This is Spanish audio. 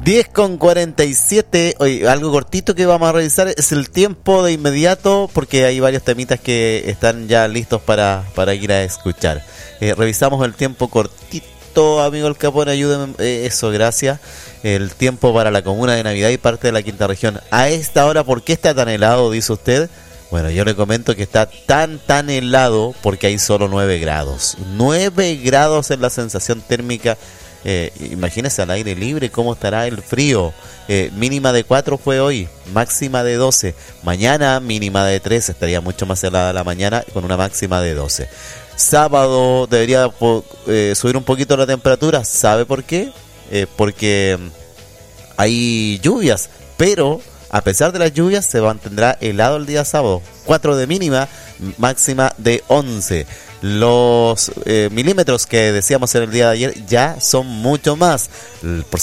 10:47. Oye, algo cortito que vamos a revisar es el tiempo de inmediato, porque hay varios temitas que están ya listos para ir a escuchar. Revisamos el tiempo cortito, amigo El Capone, ayúdeme. Eso, gracias. El tiempo para la comuna de Navidad y parte de la quinta región. A esta hora, ¿por qué está tan helado, dice usted? Bueno, yo le comento que está tan helado porque hay solo 9 grados. 9 grados en la sensación térmica. Imagínese al aire libre cómo estará el frío. Mínima de 4 fue hoy, máxima de 12. Mañana mínima de 3, estaría mucho más helada la mañana con una máxima de 12. Sábado debería subir un poquito la temperatura. ¿Sabe por qué? Porque hay lluvias, pero a pesar de las lluvias se mantendrá helado el día sábado. 4 de mínima, máxima de 11. Los milímetros que decíamos en el día de ayer ya son mucho más.